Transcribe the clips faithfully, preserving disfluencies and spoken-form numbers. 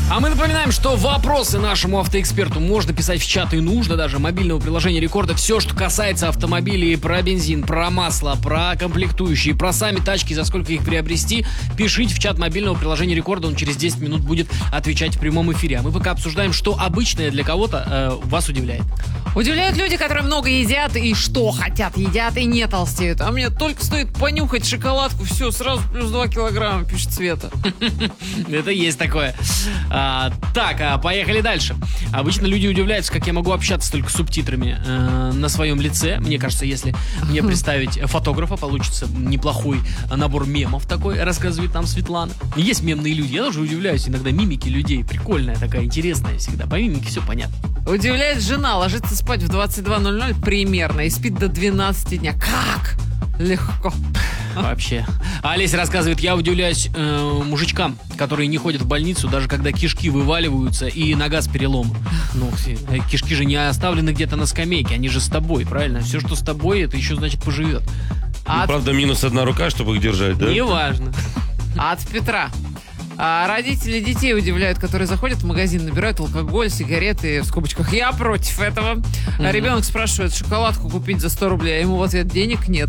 А мы напоминаем, что вопросы нашему автоэксперту можно писать в чат, и нужно даже мобильного приложения Рекорда. Все, что касается автомобилей, про бензин, про масло, про комплектующие, про сами тачки, за сколько их приобрести, пишите в чат мобильного приложения Рекорда. Он через десять минут будет отвечать в прямом эфире. А мы пока обсуждаем, что обычное для кого-то э, вас удивляет. Удивляют люди, которые много едят и что хотят, едят и не толстеют. А мне только стоит понюхать шоколадку, все, сразу плюс два килограмма, пишет Света. Это есть такое. А, так, а поехали дальше. Обычно люди удивляются, как я могу общаться только с субтитрами э, на своем лице. Мне кажется, если мне представить фотографа, получится неплохой набор мемов такой, рассказывает нам Светлана. Есть мемные люди, я тоже удивляюсь иногда мимики людей. Прикольная такая, интересная всегда. По мимике все понятно. Удивляет жена, ложится спать в двадцать два ноль ноль примерно и спит до двенадцати дня. Как? Легко. Вообще. А Олеся рассказывает, я удивляюсь э, мужичкам, которые не ходят в больницу, даже когда кишки вываливаются и нога с переломом. Ну, кишки же не оставлены где-то на скамейке, они же с тобой, правильно? Все, что с тобой, это еще, значит, поживет. Ну, от... правда, минус одна рука, чтобы их держать, да? Неважно. А от Петра. А родители детей удивляют, которые заходят в магазин, набирают алкоголь, сигареты, в скобочках. Я против этого. Mm-hmm. А ребенок спрашивает, шоколадку купить за сто рублей, а ему в ответ денег нет.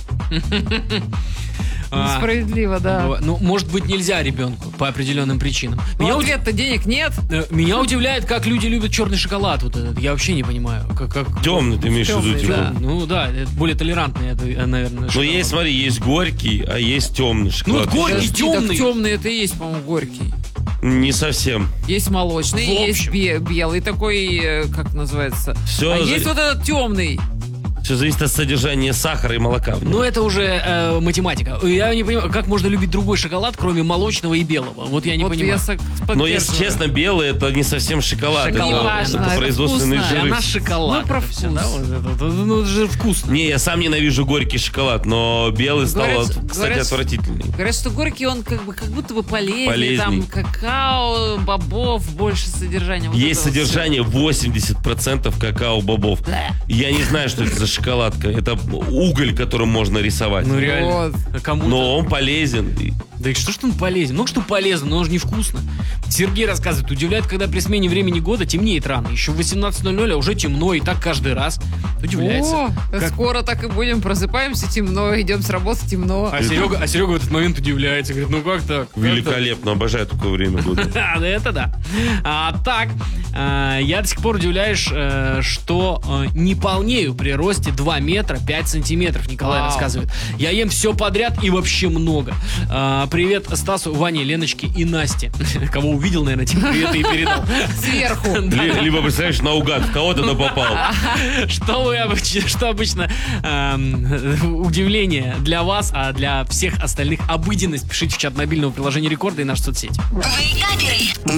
Несправедливо, да. Ну, может быть, нельзя ребенку по определенным причинам. Меня ответ-то денег нет. Меня удивляет, как люди любят черный шоколад. Вот этот. Я вообще не понимаю. Как, как... Темный, ты имеешь в виду, типа? Да. Ну да, это более толерантный, это, наверное. Ну, есть, смотри, есть горький, а есть темный шоколад. Ну, горький, Подожди, темный. Так темный это и есть, по-моему, горький. Не совсем. Есть молочный, есть бе- белый такой, как называется. Все а за... есть вот этот темный. Все зависит от содержания сахара и молока. Ну, это уже э, математика. Я не понимаю, как можно любить другой шоколад, кроме молочного и белого. Вот я не вот понимаю. Я Но, если честно, белый это не совсем шоколад. Шоколад. Это, Важно, это это производственные вкусно. жиры. Для нас шоколад. Ну, про это всё, вкус. да, вот это, это, ну, это же вкусно. Не, я сам ненавижу горький шоколад, но белый стал, Говорят- кстати, говорят, отвратительный. Говорят, что горький он как бы как будто бы полезнее, Полезней. там какао, бобов, больше содержания. Вот Есть это вот содержание восемьдесят процентов какао-бобов. Да. Я не знаю, что это за шоколадка. Это уголь, которым можно рисовать. Ну реально. Вот. А кому-то... Но он полезен. Да и что ж он полезен? Ну что полезно, но он же невкусно. Сергей рассказывает, удивляет, когда при смене времени года темнеет рано. Еще в восемнадцать ноль ноль, а уже темно, и так каждый раз. Удивляется. О, Как- скоро так и будем. Просыпаемся темно, идем с работы темно. А Серега, а Серега в этот момент удивляется. Говорит, ну как так? Как Великолепно. Обожаю такое время года. так? Да, да, это да. А, так, а, я до сих пор удивляюсь, э, что э, не полнею при росте два метра пять сантиметров, Николай Вау. рассказывает. Я ем все подряд и вообще много. А, привет Стасу, Ване, Леночке и Насте. Кого увидел, наверное, тем привет и передал. Сверху. Ли- Либо, представляешь, наугад, в кого-то да попал. Что, вы обычно, что обычно эм, удивление для вас, а для всех остальных обыденность? Пишите в чат мобильного приложения Рекорда и наши соцсети. Вейкаперы.